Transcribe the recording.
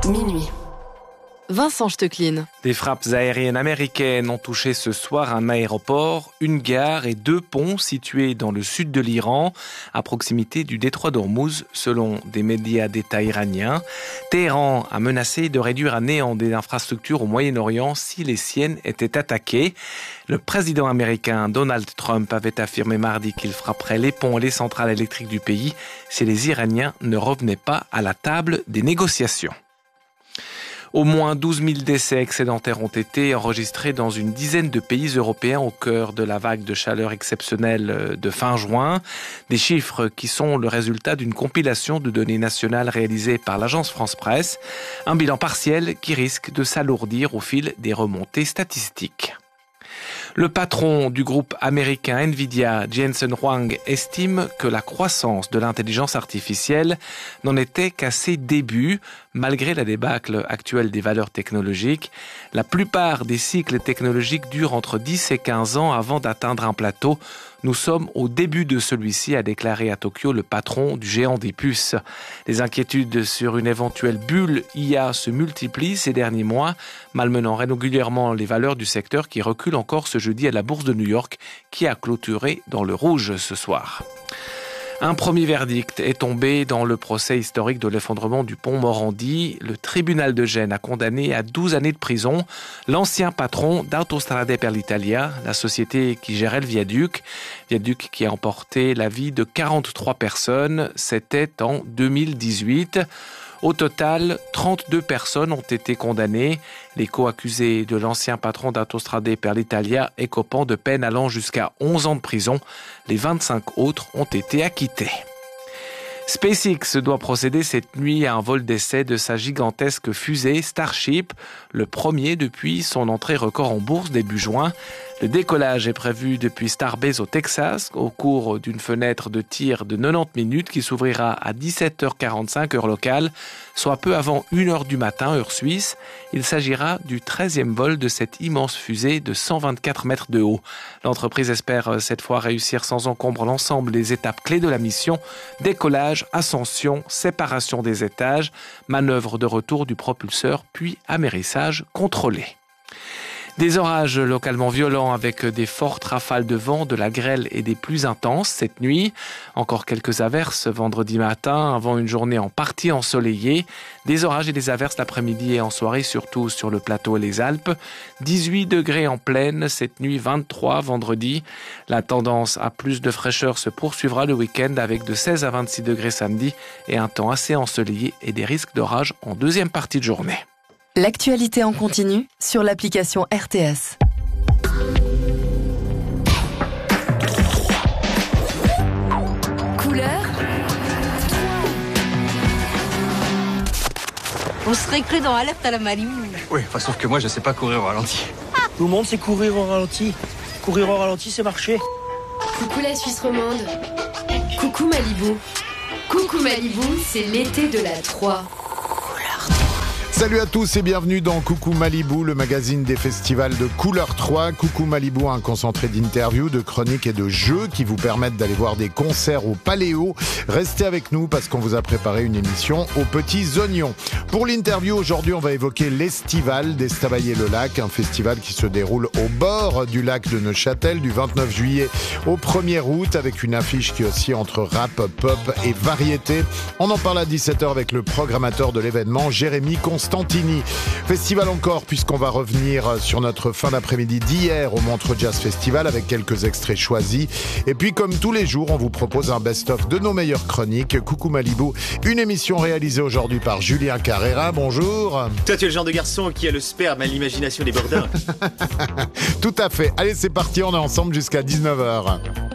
Minuit. Vincent Stecklin. Des frappes aériennes américaines ont touché ce soir un aéroport, une gare et 2 ponts situés dans le sud de l'Iran, à proximité du détroit d'Ormuz, selon des médias d'État iraniens. Téhéran a menacé de réduire à néant des infrastructures au Moyen-Orient si les siennes étaient attaquées. Le président américain Donald Trump avait affirmé mardi qu'il frapperait les ponts et les centrales électriques du pays si les Iraniens ne revenaient pas à la table des négociations. Au moins 12 000 décès excédentaires ont été enregistrés dans une dizaine de pays européens au cœur de la vague de chaleur exceptionnelle de fin juin. Des chiffres qui sont le résultat d'une compilation de données nationales réalisée par l'agence France Presse. Un bilan partiel qui risque de s'alourdir au fil des remontées statistiques. Le patron du groupe américain Nvidia, Jensen Huang, estime que la croissance de l'intelligence artificielle n'en était qu'à ses débuts, malgré la débâcle actuelle des valeurs technologiques. La plupart des cycles technologiques durent entre 10 et 15 ans avant d'atteindre un plateau. Nous sommes au début de celui-ci, a déclaré à Tokyo le patron du géant des puces. Les inquiétudes sur une éventuelle bulle IA se multiplient ces derniers mois, malmenant régulièrement les valeurs du secteur qui reculent encore ce jeudi à la bourse de New York, qui a clôturé dans le rouge ce soir. Un premier verdict est tombé dans le procès historique de l'effondrement du pont Morandi. Le tribunal de Gênes a condamné à 12 années de prison l'ancien patron d'Autostrade per l'Italia, la société qui gérait le viaduc qui a emporté la vie de 43 personnes. C'était en 2018. Au total, 32 personnes ont été condamnées. Les co-accusés de l'ancien patron d'Autostrade per l'Italia écopant de peines allant jusqu'à 11 ans de prison. Les 25 autres ont été acquittés. SpaceX doit procéder cette nuit à un vol d'essai de sa gigantesque fusée Starship, le premier depuis son entrée record en bourse début juin. Le décollage est prévu depuis Starbase au Texas, au cours d'une fenêtre de tir de 90 minutes qui s'ouvrira à 17h45 heure locale, soit peu avant 1h du matin heure suisse. Il s'agira du 13e vol de cette immense fusée de 124 mètres de haut. L'entreprise espère cette fois réussir sans encombre l'ensemble des étapes clés de la mission: décollage, ascension, séparation des étages, manœuvre de retour du propulseur, puis amérissage contrôlé. Des orages localement violents avec des fortes rafales de vent, de la grêle et des pluies intenses cette nuit. Encore quelques averses vendredi matin avant une journée en partie ensoleillée. Des orages et des averses l'après-midi et en soirée, surtout sur le plateau et les Alpes. 18 degrés en plaine cette nuit, 23 vendredi. La tendance à plus de fraîcheur se poursuivra le week-end avec de 16 à 26 degrés samedi et un temps assez ensoleillé et des risques d'orage en deuxième partie de journée. L'actualité en continu sur l'application RTS. Couleur. On serait cru dans Alerte à la Malibu. Oui, sauf que moi je sais pas courir au ralenti. Tout le monde sait courir au ralenti. Courir au ralenti, c'est marcher. Coucou la Suisse romande. Coucou Malibu. Coucou Malibu, c'est l'été de la 3. Salut à tous et bienvenue dans Coucou Malibu, le magazine des festivals de Couleur 3. Coucou Malibu, un concentré d'interviews, de chroniques et de jeux qui vous permettent d'aller voir des concerts au Paléo. Restez avec nous parce qu'on vous a préparé une émission aux petits oignons. Pour l'interview, aujourd'hui, on va évoquer l'Estival d'Estavayer-le-Lac, un festival qui se déroule au bord du lac de Neuchâtel du 29 juillet au 1er août avec une affiche qui oscille entre rap, pop et variété. On en parle à 17h avec le programmateur de l'événement, Jérémy Constantini. Festival encore, puisqu'on va revenir sur notre fin d'après-midi d'hier au Montreux Jazz Festival avec quelques extraits choisis. Et puis, comme tous les jours, on vous propose un best-of de nos meilleures chroniques. Coucou Malibu, une émission réalisée aujourd'hui par Julien Carrera. Bonjour. Toi, tu es le genre de garçon qui a le sperme à l'imagination des bordins. Tout à fait. Allez, c'est parti, on est ensemble jusqu'à 19h.